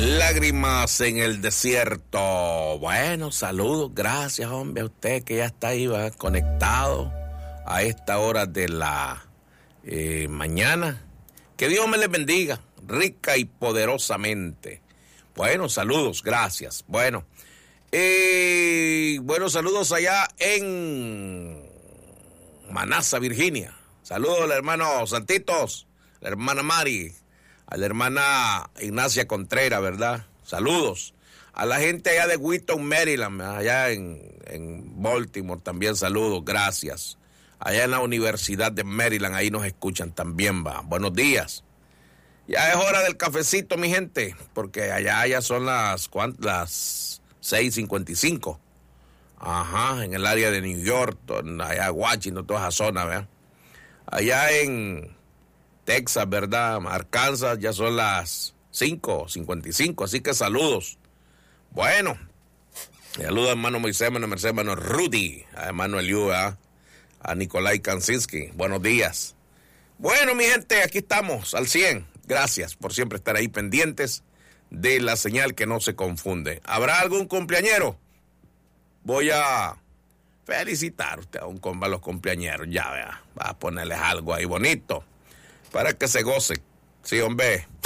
Lágrimas en el desierto. Bueno, saludos, gracias, hombre, a usted que ya está ahí, ¿va? Conectado a esta hora de la mañana. Que Dios me les bendiga, rica y poderosamente. Bueno, saludos, gracias. Bueno, saludos allá en Manasa, Virginia. Saludos al hermano Santitos, la hermana Mari, a la hermana Ignacia Contreras, ¿verdad? Saludos. A la gente allá de Wheaton, Maryland, allá en Baltimore también saludos, gracias. Allá en la Universidad de Maryland, ahí nos escuchan también, va. Buenos días. Ya es hora del cafecito, mi gente, porque allá ya son las 6:55. Ajá, en el área de New York, allá Washington, toda esa zona, ¿verdad? Allá en Texas, ¿verdad? Arkansas, ya son las 5:55, así que saludos. Bueno, saludos a hermano Moisés, hermano Mercedes, hermano Rudy, a hermano Eliú, a Nikolai Kansinski. Buenos días. Bueno, mi gente, aquí estamos al 100. Gracias por siempre estar ahí pendientes de la señal que no se confunde. ¿Habrá algún cumpleañero? Voy a felicitar a los cumpleañeros, ya vea. Va a ponerles algo ahí bonito para que se goce. Sí, hombre,